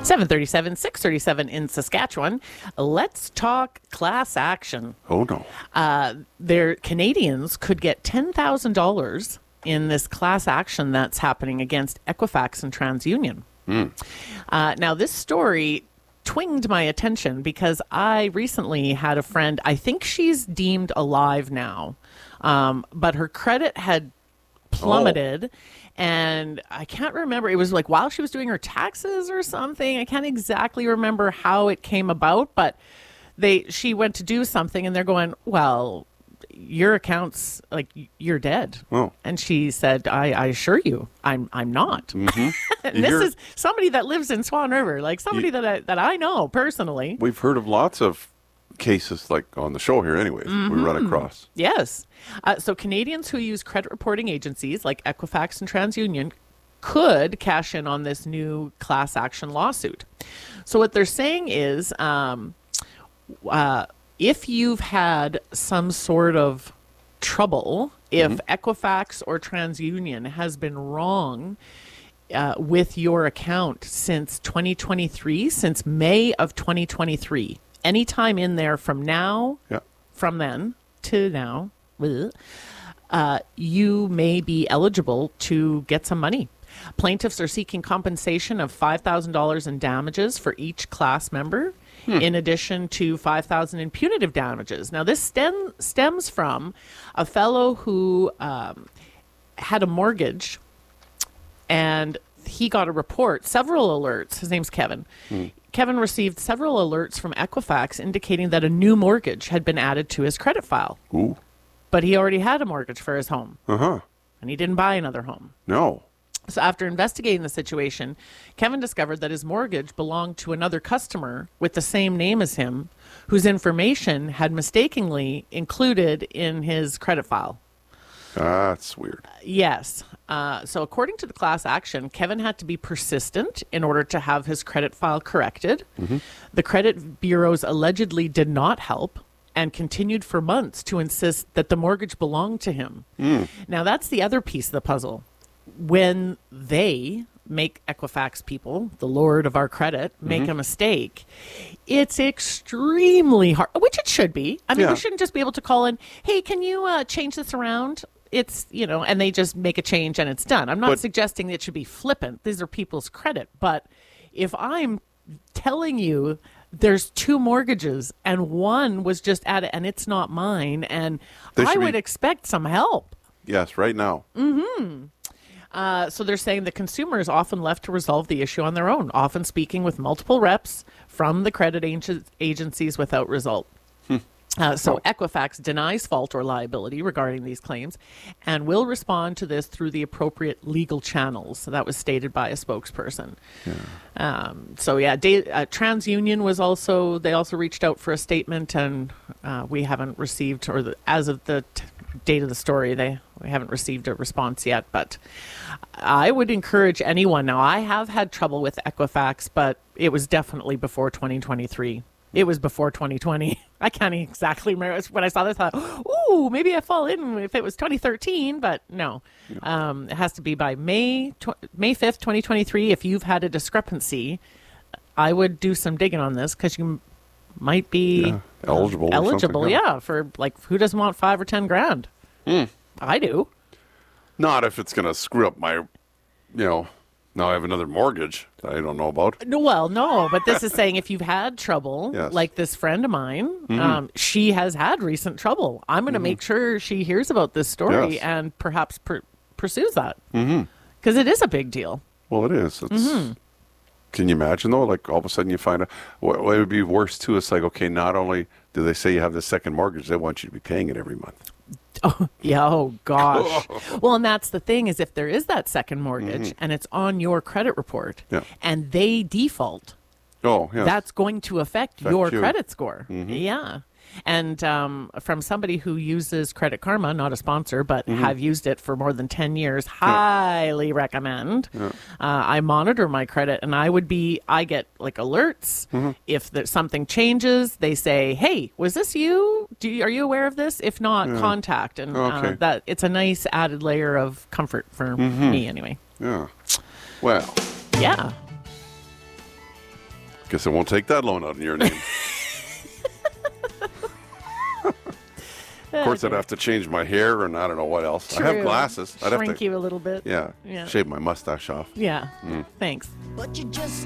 7:37, 6:37 in Saskatchewan. Let's talk class action. Oh, no. Canadians could get $10,000 in this class action that's happening against Equifax and TransUnion. Now, this story twinged my attention because I recently had a friend, I think she's deemed alive now, but her credit had plummeted. And I can't remember. It was like while she was doing her taxes or something. I can't exactly remember how it came about, but she went to do something and they're going, well, your account's like, you're dead. Oh. And she said, I assure you, I'm not. Mm-hmm. And this is somebody that lives in Swan River, like somebody that I know personally. We've heard of lots of cases like on the show here anyways. We run across. Yes. So Canadians who use credit reporting agencies like Equifax and TransUnion could cash in on this new class action lawsuit. So what they're saying is if you've had some sort of trouble, if Equifax or TransUnion has been wrong with your account since 2023, since May of 2023, anytime in there from then to now, you may be eligible to get some money. Plaintiffs are seeking compensation of $5,000 in damages for each class member, in addition to $5,000 in punitive damages. Now, this stems from a fellow who had a mortgage, and he got a report, several alerts. His name's Kevin. Kevin received several alerts from Equifax indicating that a new mortgage had been added to his credit file. Ooh. But he already had a mortgage for his home. Uh-huh. And he didn't buy another home. No. So after investigating the situation, Kevin discovered that his mortgage belonged to another customer with the same name as him, whose information had mistakenly included in his credit file. That's weird. Yes. So according to the class action, Kevin had to be persistent in order to have his credit file corrected. The credit bureaus allegedly did not help and continued for months to insist that the mortgage belonged to him. Now, that's the other piece of the puzzle. When they make Equifax people, the lord of our credit, make a mistake, it's extremely hard, which it should be. I mean, we shouldn't just be able to call in, hey, can you change this around? It's, and they just make a change and it's done. I'm not suggesting it should be flippant. These are people's credit. But if I'm telling you there's two mortgages and one was just added and it's not mine, and I would expect some help. Yes, right now. So they're saying the consumer is often left to resolve the issue on their own, often speaking with multiple reps from the credit agencies without result. Equifax denies fault or liability regarding these claims and will respond to this through the appropriate legal channels. So that was stated by a spokesperson. TransUnion was also reached out for a statement, and we haven't received, as of the date of the story, we haven't received a response yet. But I would encourage anyone. Now, I have had trouble with Equifax, but it was definitely before 2023. It was before 2020. I can't exactly remember. When I saw this, I thought, ooh, maybe I fall in if it was 2013, but no. It has to be by May 5th, 2023. If you've had a discrepancy, I would do some digging on this because you might be eligible. For like, who doesn't want 5 or 10 grand? I do. Not if it's going to screw up my, now I have another mortgage that I don't know about. Well, no, but this is saying if you've had trouble, like this friend of mine, she has had recent trouble. I'm going to make sure she hears about this story and perhaps pursues that. Because it is a big deal. Well, it is. Can you imagine, though? Like, all of a sudden you find out, what would be worse, too, it's like, okay, not only do they say you have the second mortgage, they want you to be paying it every month. Oh, yeah. Oh, gosh. Well, and that's the thing is if there is that second mortgage and it's on your credit report and they default, that's going to affect your credit score. Yeah. And from somebody who uses Credit Karma, not a sponsor, but have used it for more than 10 years, highly recommend. I monitor my credit, and I get like alerts. If something changes, they say, hey, was this you? Are you aware of this? If not, contact. And that it's a nice added layer of comfort for me anyway. Yeah. Well. Yeah. Guess I won't take that loan out in your name. Of course, I'd have to change my hair and I don't know what else. True. I have glasses. I'd Shrink have to, you a little bit. yeah, Yeah. shave my mustache off. Yeah. Thanks. But you just